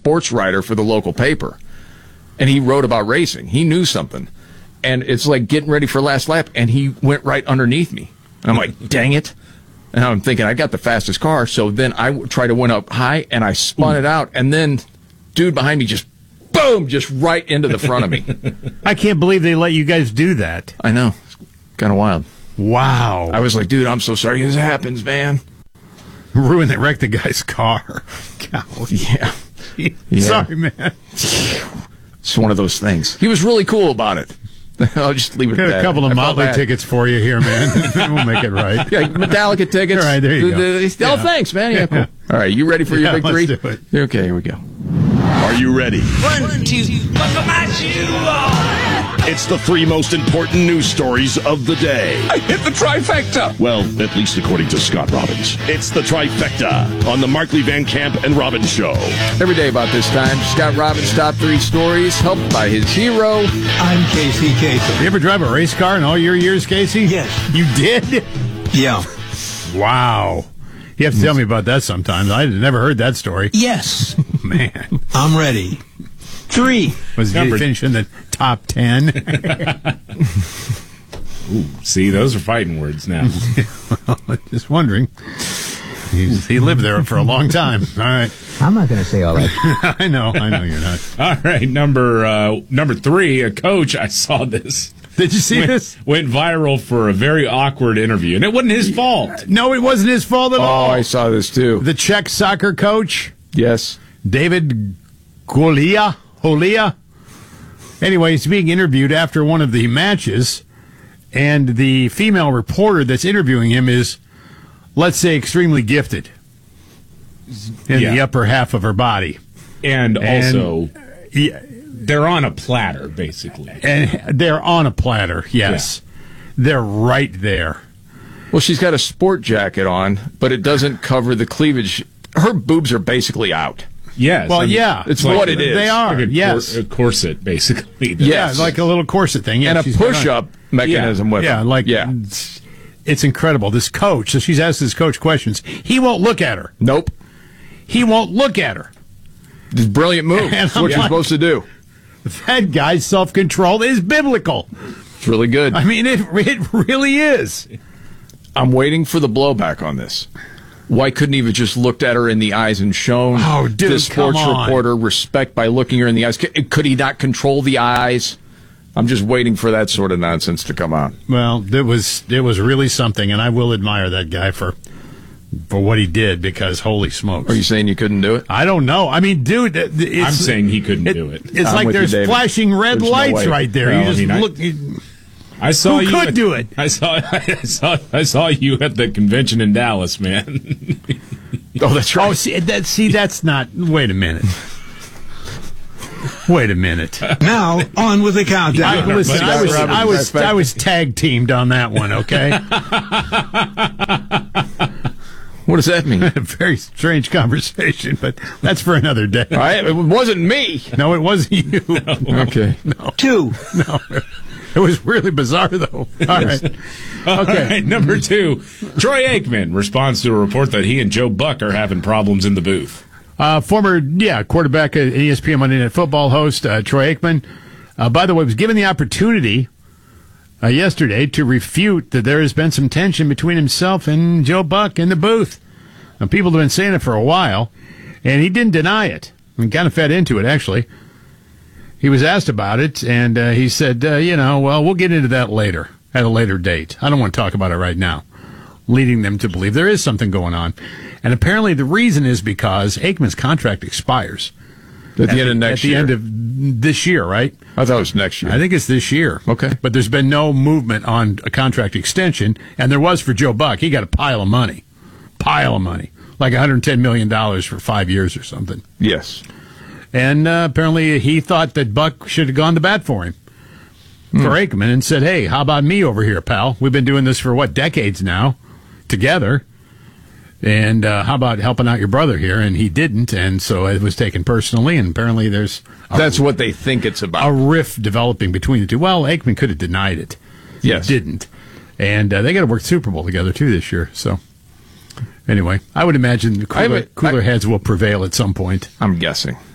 sports writer for the local paper, and he wrote about racing. He knew something. And it's like getting ready for last lap, and he went right underneath me. And I'm like, dang it. And I'm thinking, I got the fastest car, so then I tried to win up high, and I spun it out, and then dude behind me just, boom, just right into the front of me. I can't believe they let you guys do that. I know. It's kind of wild. Wow. I was like, dude, I'm so sorry this happens, man. Ruined that wrecked the guy's car. Golly. Yeah. Sorry, man. It's one of those things. He was really cool about it. I'll just leave it at that. Got a couple of Motley tickets for you here, man. We'll make it right. Yeah, Metallica tickets. All right, there you go. Thanks, man. Yeah, cool. All right, you ready for your big three? Let's do it. Okay, here we go. Are you ready? 1, 2, buckle my shoe on. It's the 3 most important news stories of the day. I hit the trifecta. Well, at least according to Scott Robbins. It's the trifecta on the Markley Van Camp and Robbins Show. Every day about this time, Scott Robbins' top 3 stories, helped by his hero. I'm Casey Kasem. You ever drive a race car in all your years, Casey? Yes. You did? Yeah. Wow. You have to tell me about that sometimes. I never heard that story. Yes. Man. I'm ready. 3. Was he finish in the top 10? Ooh, see, those are fighting words now. Well, just wondering. He lived there for a long time. All right. I'm not going to say all that. I know you're not. All right, number 3, a coach, I saw this. Did you see this? Went viral for a very awkward interview, and it wasn't his fault. No, it wasn't his fault at all. Oh, I saw this too. The Czech soccer coach, Yes. David Holia. Anyway, he's being interviewed after one of the matches, and the female reporter that's interviewing him is, let's say, extremely gifted in the upper half of her body. And also, they're on a platter, basically. And they're on a platter, yes. Yeah. They're right there. Well, she's got a sport jacket on, but it doesn't cover the cleavage. Her boobs are basically out. Yes. Well, yeah. It's like, what it is. They are, like yes. A corset, basically. Yes. Yeah, like a little corset thing. Yeah, and a push-up mechanism with it. Yeah. It's incredible. This coach, so she's asked this coach questions. He won't look at her. Nope. He won't look at her. It's a brilliant move. That's what you're supposed to do. That guy's self-control is biblical. It's really good. I mean, it really is. I'm waiting for the blowback on this. Why couldn't he have just looked at her in the eyes and shown the sports reporter respect by looking her in the eyes? Could he not control the eyes? I'm just waiting for that sort of nonsense to come out. Well, it was really something, and I will admire that guy for what he did, because holy smokes. Are you saying you couldn't do it? I don't know. I mean, dude, I'm saying he couldn't do it. It's like there's flashing red lights right there. Well, you just look. I saw Who could do it? I saw you at the convention in Dallas, man. Oh, that's right. Oh, see, that's not. Wait a minute. Wait a minute. Now, on with the countdown. Listen, I was tag teamed on that one, okay? What does that mean? A very strange conversation, but that's for another day. All right, it wasn't me. No, it wasn't you. No. Okay. No. 2. No. It was really bizarre, though. All right. Okay. All right, number 2. Troy Aikman responds to a report that he and Joe Buck are having problems in the booth. Former quarterback, ESPN Monday Night Football host, Troy Aikman, by the way, was given the opportunity yesterday to refute that there has been some tension between himself and Joe Buck in the booth. Now, people have been saying it for a while, and he didn't deny it. He kind of fed into it, actually. He was asked about it, and he said, well, we'll get into that later, at a later date. I don't want to talk about it right now, leading them to believe there is something going on. And apparently the reason is because Aikman's contract expires. At the end of next year. At the end of this year, right? I thought it was next year. I think it's this year. Okay. But there's been no movement on a contract extension, and there was for Joe Buck. He got a pile of money. Like $110 million for 5 years or something. Yes. And apparently he thought that Buck should have gone to bat for him, for Aikman, and said, hey, how about me over here, pal? We've been doing this for, decades now, together. And how about helping out your brother here? And he didn't, and so it was taken personally, and apparently that's what they think it's about. A rift developing between the two. Well, Aikman could have denied it. Yes. He didn't. And they got to work Super Bowl together, too, this year. So, anyway, I would imagine cooler heads will prevail at some point. I'm guessing.